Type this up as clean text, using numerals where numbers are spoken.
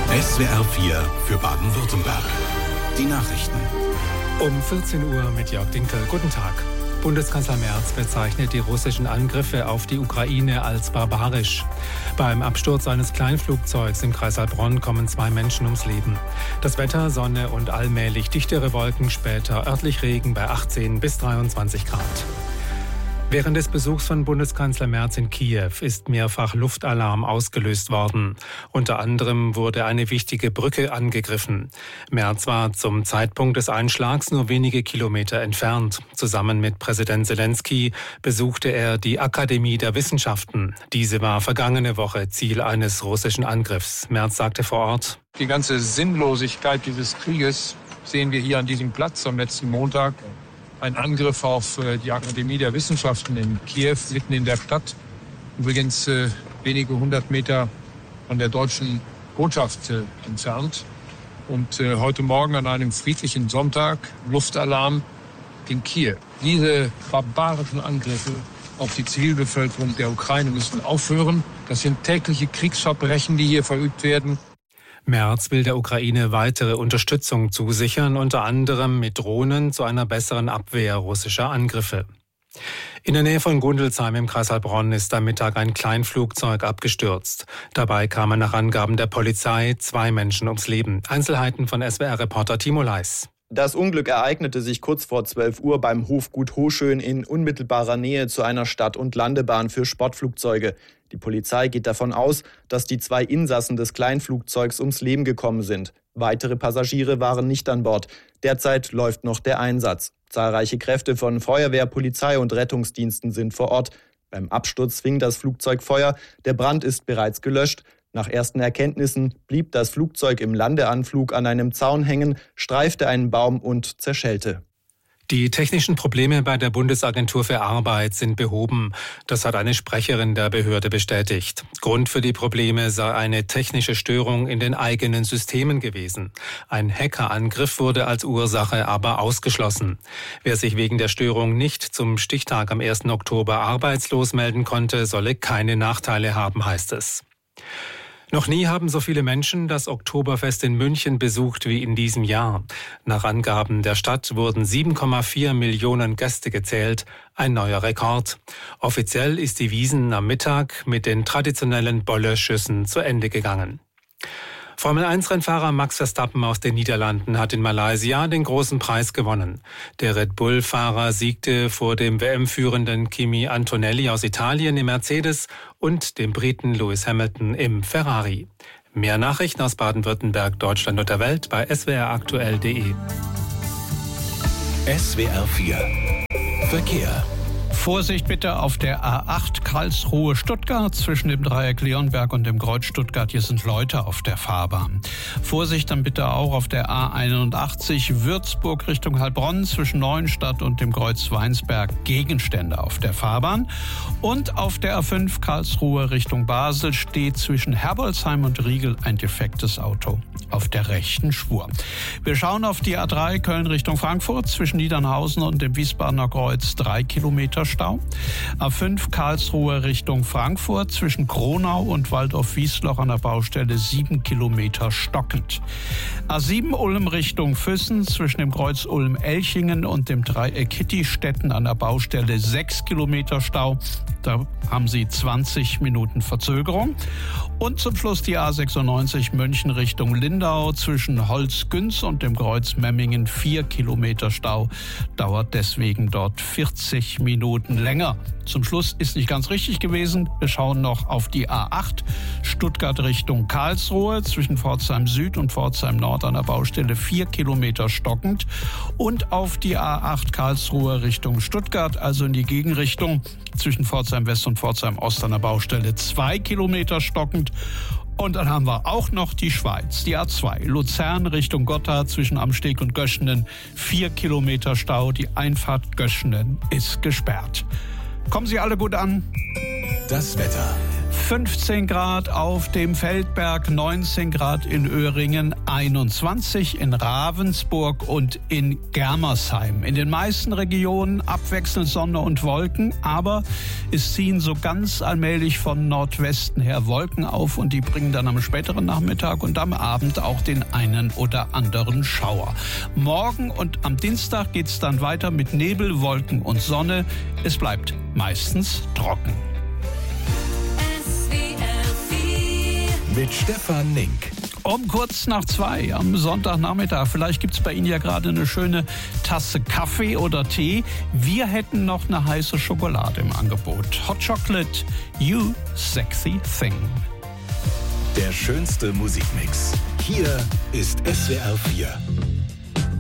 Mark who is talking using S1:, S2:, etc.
S1: SWR 4 für Baden-Württemberg. Die Nachrichten.
S2: Um 14 Uhr mit Jörg Dinkel. Guten Tag. Bundeskanzler Merz bezeichnet die russischen Angriffe auf die Ukraine als barbarisch. Beim Absturz eines Kleinflugzeugs im Kreis Heilbronn kommen 2 Menschen ums Leben. Das Wetter, Sonne und allmählich dichtere Wolken, später örtlich Regen bei 18 bis 23 Grad. Während des Besuchs von Bundeskanzler Merz in Kiew ist mehrfach Luftalarm ausgelöst worden. Unter anderem wurde eine wichtige Brücke angegriffen. Merz war zum Zeitpunkt des Einschlags nur wenige Kilometer entfernt. Zusammen mit Präsident Zelensky besuchte er die Akademie der Wissenschaften. Diese war vergangene Woche Ziel eines russischen Angriffs. Merz sagte vor Ort:
S3: Die ganze Sinnlosigkeit dieses Krieges sehen wir hier an diesem Platz am letzten Montag. Ein Angriff auf die Akademie der Wissenschaften in Kiew, mitten in der Stadt. Übrigens wenige 100 Meter von der deutschen Botschaft entfernt. Und heute Morgen an einem friedlichen Sonntag Luftalarm in Kiew. Diese barbarischen Angriffe auf die Zivilbevölkerung der Ukraine müssen aufhören. Das sind tägliche Kriegsverbrechen, die hier verübt werden.
S2: Merz will der Ukraine weitere Unterstützung zusichern, unter anderem mit Drohnen zu einer besseren Abwehr russischer Angriffe. In der Nähe von Gundelsheim im Kreis Heilbronn ist am Mittag ein Kleinflugzeug abgestürzt. Dabei kamen nach Angaben der Polizei 2 Menschen ums Leben. Einzelheiten von SWR-Reporter Timo Leis.
S4: Das Unglück ereignete sich kurz vor 12 Uhr beim Hofgut Hoschön in unmittelbarer Nähe zu einer Start- und Landebahn für Sportflugzeuge. Die Polizei geht davon aus, dass die 2 Insassen des Kleinflugzeugs ums Leben gekommen sind. Weitere Passagiere waren nicht an Bord. Derzeit läuft noch der Einsatz. Zahlreiche Kräfte von Feuerwehr, Polizei und Rettungsdiensten sind vor Ort. Beim Absturz fing das Flugzeug Feuer. Der Brand ist bereits gelöscht. Nach ersten Erkenntnissen blieb das Flugzeug im Landeanflug an einem Zaun hängen, streifte einen Baum und zerschellte.
S2: Die technischen Probleme bei der Bundesagentur für Arbeit sind behoben. Das hat eine Sprecherin der Behörde bestätigt. Grund für die Probleme sei eine technische Störung in den eigenen Systemen gewesen. Ein Hackerangriff wurde als Ursache aber ausgeschlossen. Wer sich wegen der Störung nicht zum Stichtag am 1. Oktober arbeitslos melden konnte, solle keine Nachteile haben, heißt es. Noch nie haben so viele Menschen das Oktoberfest in München besucht wie in diesem Jahr. Nach Angaben der Stadt wurden 7,4 Millionen Gäste gezählt, ein neuer Rekord. Offiziell ist die Wiesn am Mittag mit den traditionellen Bolle-Schüssen zu Ende gegangen. Formel-1-Rennfahrer Max Verstappen aus den Niederlanden hat in Malaysia den großen Preis gewonnen. Der Red Bull-Fahrer siegte vor dem WM-führenden Kimi Antonelli aus Italien im Mercedes und dem Briten Lewis Hamilton im Ferrari. Mehr Nachrichten aus Baden-Württemberg, Deutschland und der Welt bei swraktuell.de.
S1: SWR 4 Verkehr.
S5: Vorsicht bitte auf der A8 Karlsruhe-Stuttgart zwischen dem Dreieck Leonberg und dem Kreuz Stuttgart. Hier sind Leute auf der Fahrbahn. Vorsicht dann bitte auch auf der A81 Würzburg Richtung Heilbronn zwischen Neuenstadt und dem Kreuz Weinsberg. Gegenstände auf der Fahrbahn. Und auf der A5 Karlsruhe Richtung Basel steht zwischen Herbolzheim und Riegel ein defektes Auto auf der rechten Spur. Wir schauen auf die A3 Köln Richtung Frankfurt zwischen Niedernhausen und dem Wiesbadener Kreuz 3 Kilometer Stau. A5 Karlsruhe Richtung Frankfurt zwischen Kronau und Waldorf-Wiesloch an der Baustelle 7 Kilometer stockend. A7 Ulm Richtung Füssen zwischen dem Kreuz Ulm-Elchingen und dem Dreieck Kittistetten an der Baustelle 6 Kilometer Stau. Da haben Sie 20 Minuten Verzögerung. Und zum Schluss die A96 München Richtung Lindau zwischen Holzgünz und dem Kreuz Memmingen 4 Kilometer Stau. Dauert deswegen dort 40 Minuten länger. Zum Schluss ist nicht ganz richtig gewesen. Wir schauen noch auf die A8 Stuttgart Richtung Karlsruhe zwischen Pforzheim Süd und Pforzheim Nord an der Baustelle 4 Kilometer stockend. Und auf die A8 Karlsruhe Richtung Stuttgart, also in die Gegenrichtung zwischen Pforzheim West und Pforzheim Ost an der Baustelle 2 Kilometer stockend. Und dann haben wir auch noch die Schweiz, die A2, Luzern Richtung Gotthard zwischen Amsteg und Göschenen, 4 Kilometer Stau, die Einfahrt Göschenen ist gesperrt. Kommen Sie alle gut an.
S1: Das Wetter.
S5: 15 Grad auf dem Feldberg, 19 Grad in Öhringen, 21 in Ravensburg und in Germersheim. In den meisten Regionen abwechselnd Sonne und Wolken, aber es ziehen so ganz allmählich von Nordwesten her Wolken auf und die bringen dann am späteren Nachmittag und am Abend auch den einen oder anderen Schauer. Morgen und am Dienstag geht es dann weiter mit Nebel, Wolken und Sonne. Es bleibt meistens trocken.
S1: Mit Stefan Nink.
S5: Um kurz nach 2 am Sonntagnachmittag. Vielleicht gibt es bei Ihnen ja gerade eine schöne Tasse Kaffee oder Tee. Wir hätten noch eine heiße Schokolade im Angebot. Hot Chocolate, you sexy thing.
S1: Der schönste Musikmix. Hier ist SWR 4.